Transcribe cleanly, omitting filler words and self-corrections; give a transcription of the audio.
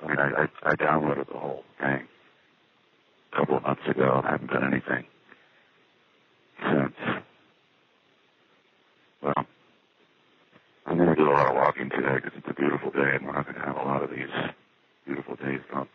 I mean, I downloaded the whole thing a couple of months ago and I haven't done anything since. Well, I'm going to do a lot of walking today because it's a beautiful day and we're not going to have a lot of these beautiful days come